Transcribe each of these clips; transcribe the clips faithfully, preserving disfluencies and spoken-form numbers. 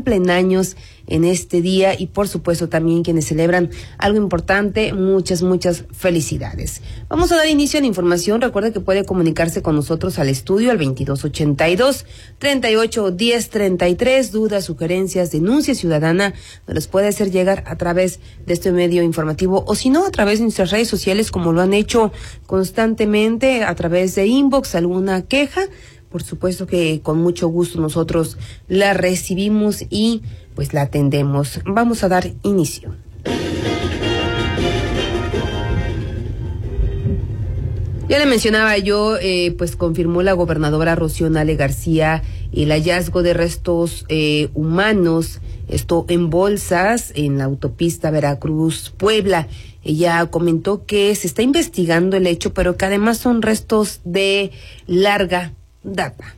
cumplen años en este día y por supuesto también quienes celebran algo importante, muchas, muchas felicidades. Vamos a dar inicio a la información. Recuerde que puede comunicarse con nosotros al estudio al veintidós ochenta y dos, treinta y ocho, diez, treinta y tres. Dudas, sugerencias, denuncia ciudadana, nos las puede hacer llegar a través de este medio informativo o si no, a través de nuestras redes sociales como lo han hecho constantemente, a través de inbox, alguna queja. Por supuesto que con mucho gusto nosotros la recibimos y pues la atendemos. Vamos a dar inicio. Ya le mencionaba yo, eh, pues confirmó la gobernadora Rocío Nale García el hallazgo de restos eh, humanos, esto en bolsas en la autopista Veracruz-Puebla. Ella comentó que se está investigando el hecho, pero que además son restos de larga data.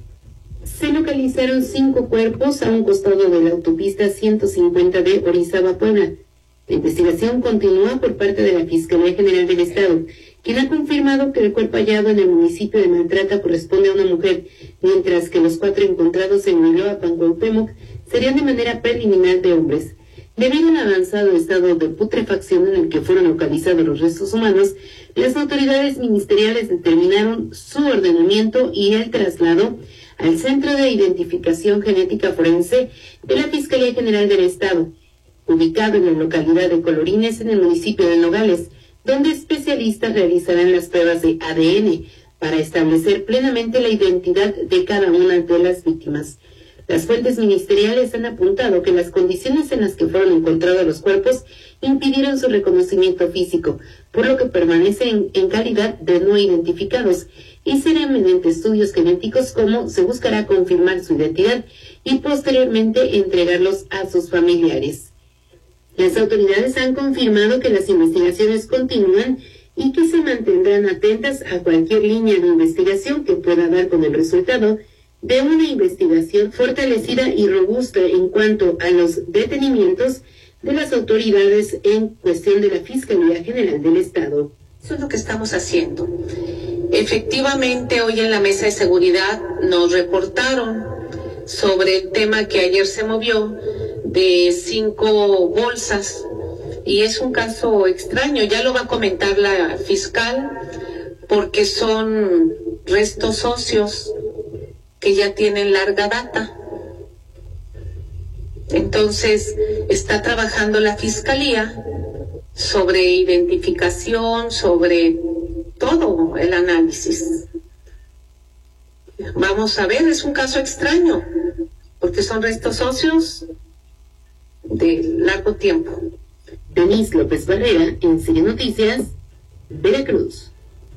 Se localizaron cinco cuerpos a un costado de la autopista ciento cincuenta de Orizaba-Puebla. La investigación continúa por parte de la Fiscalía General del Estado, quien ha confirmado que el cuerpo hallado en el municipio de Maltrata corresponde a una mujer, mientras que los cuatro encontrados en Uruapan, Cuauhtémoc, serían de manera preliminar de hombres. Debido al avanzado estado de putrefacción en el que fueron localizados los restos humanos, las autoridades ministeriales determinaron su ordenamiento y el traslado al Centro de Identificación Genética Forense de la Fiscalía General del Estado, ubicado en la localidad de Colorines, en el municipio de Nogales, donde especialistas realizarán las pruebas de A D N para establecer plenamente la identidad de cada una de las víctimas. Las fuentes ministeriales han apuntado que las condiciones en las que fueron encontrados los cuerpos impidieron su reconocimiento físico, por lo que permanecen en calidad de no identificados y será mediante estudios genéticos como se buscará confirmar su identidad y posteriormente entregarlos a sus familiares. Las autoridades han confirmado que las investigaciones continúan y que se mantendrán atentas a cualquier línea de investigación que pueda dar con el resultado de una investigación fortalecida y robusta en cuanto a los detenimientos de las autoridades en cuestión de la Fiscalía General del Estado. Eso es lo que estamos haciendo. Efectivamente, hoy en la mesa de seguridad nos reportaron sobre el tema que ayer se movió de cinco bolsas y es un caso extraño, ya lo va a comentar la fiscal porque son restos óseos que ya tienen larga data. Entonces, está trabajando la fiscalía sobre identificación, sobre todo el análisis. Vamos a ver, es un caso extraño, porque son restos óseos de largo tiempo. Denise López Barrera, en C I N Noticias, Veracruz.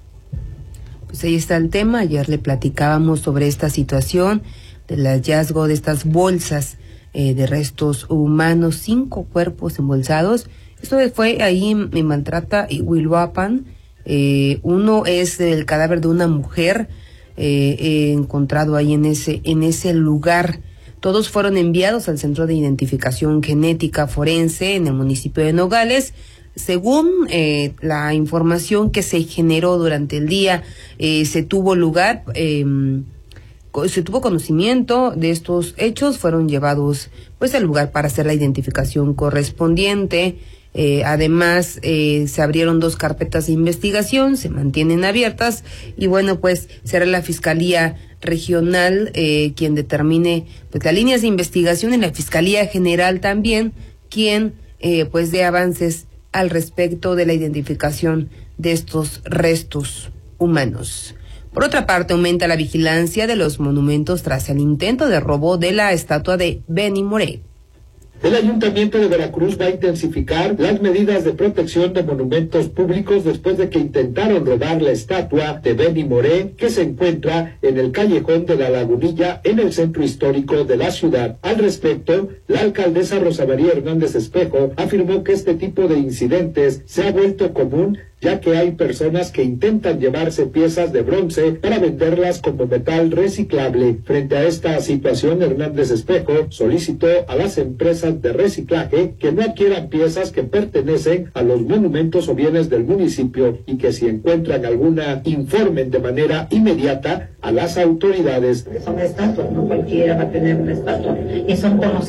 Pues ahí está el tema. Ayer le platicábamos sobre esta situación del hallazgo de estas bolsas eh, de restos humanos, cinco cuerpos embolsados. Esto fue ahí en, en Maltrata y Uruapan. Eh, uno es el cadáver de una mujer eh, eh, encontrado ahí en ese en ese lugar. Todos fueron enviados al Centro de Identificación Genética Forense en el municipio de Nogales. Según eh, la información que se generó durante el día, eh, se tuvo lugar, eh, se tuvo conocimiento de estos hechos, fueron llevados pues al lugar para hacer la identificación correspondiente. Eh, además, eh, se abrieron dos carpetas de investigación, se mantienen abiertas y bueno, pues será la Fiscalía Regional eh, quien determine pues las líneas de investigación y la Fiscalía General también quien eh, pues dé avances al respecto de la identificación de estos restos humanos. Por otra parte, aumenta la vigilancia de los monumentos tras el intento de robo de la estatua de Benny Moré. El Ayuntamiento de Veracruz va a intensificar las medidas de protección de monumentos públicos después de que intentaron robar la estatua de Benny Moré, que se encuentra en el callejón de la Lagunilla, en el centro histórico de la ciudad. Al respecto, la alcaldesa Rosa María Hernández Espejo afirmó que este tipo de incidentes se ha vuelto común, ya que hay personas que intentan llevarse piezas de bronce para venderlas como metal reciclable. Frente a esta situación, Hernández Espejo solicitó a las empresas de reciclaje que no adquieran piezas que pertenecen a los monumentos o bienes del municipio y que si encuentran alguna, informen de manera inmediata a las autoridades. Son estatuas, no cualquiera va a tener una estatua, y son conocidos.